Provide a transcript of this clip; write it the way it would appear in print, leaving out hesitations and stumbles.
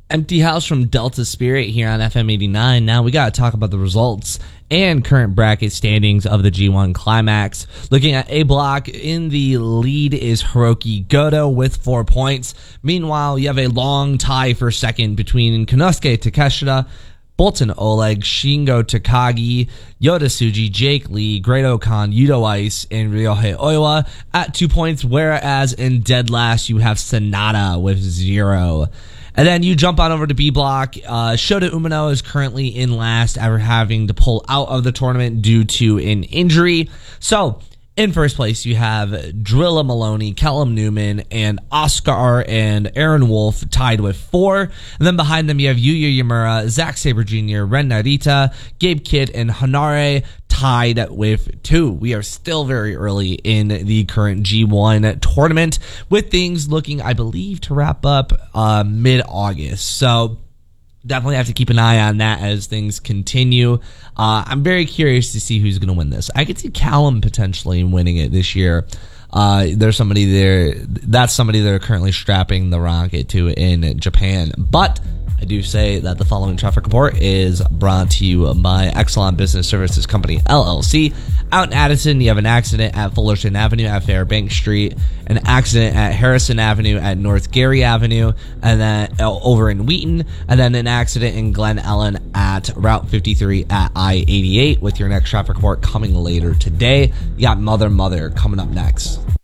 Empty House from Delta Spirit here on FM 89. Now we got to talk about the results and current bracket standings of the G1 Climax. Looking at A block, in the lead is Hiroki Goto with 4 points. Meanwhile, you have a long tie for second between Konosuke Takeshita, Bolton Oleg, Shingo Takagi, Yota Tsuji, Jake Lee, Great Okan, Yuto Ice, and Ryohei Oiwa at 2 points, whereas in dead last you have Sonata with 0. And then you jump on over to B block. Shota Umino is currently in last after having to pull out of the tournament due to an injury. So, in first place, you have Drilla Maloney, Callum Newman, and Oscar and Aaron Wolf tied with 4. And then behind them, you have Yuya Yamura, Zack Sabre Jr., Ren Narita, Gabe Kidd, and Hanare tied with 2. We are still very early in the current G1 tournament, with things looking, I believe, to wrap up mid-August. So definitely have to keep an eye on that as things continue. I'm very curious to see who's going to win this. I could see Callum potentially winning it this year. There's somebody there. That's somebody they're currently strapping the rocket to in Japan. But I do say that the following traffic report is brought to you by Exelon Business Services Company, LLC. Out in Addison, you have an accident at Fullerton Avenue at Fairbank Street, an accident at Harrison Avenue at North Gary Avenue, and then over in Wheaton, and then an accident in Glen Ellen at Route 53 at I-88, with your next traffic report coming later today. You got Mother coming up next.